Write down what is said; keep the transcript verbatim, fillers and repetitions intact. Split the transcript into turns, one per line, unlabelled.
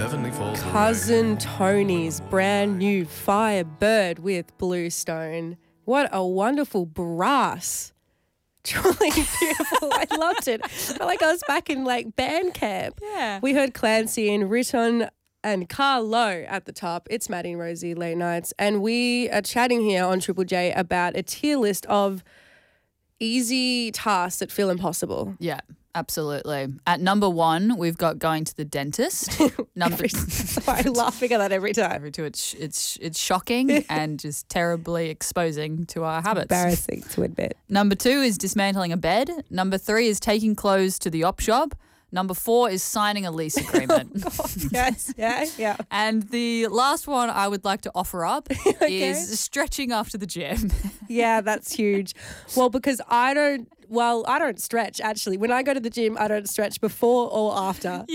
heavenly falls away.
Cousin Tony's brand new Firebird with Bluestone. What a wonderful brass. Truly beautiful. I loved it. I felt like I was back in like band camp.
Yeah.
We heard Clancy and Riton and Carlo at the top. It's Maddie and Rosie Late Nights. And we are chatting here on Triple J about a tier list of easy tasks that feel impossible.
Yeah, absolutely. At number one, we've got going to the dentist. Number
I'm laughing at that every time.
Number two, it's it's it's shocking and just terribly exposing to our habits.
Embarrassing to admit.
Number two is dismantling a bed. Number three is taking clothes to the op shop. Number four is signing a lease agreement.
Oh, God. Yes, yeah, yeah.
And the last one I would like to offer up
Okay.
is stretching after the gym.
Yeah, that's huge. Well, because I don't, well, I don't stretch actually. When I go to the gym, I don't stretch before or after.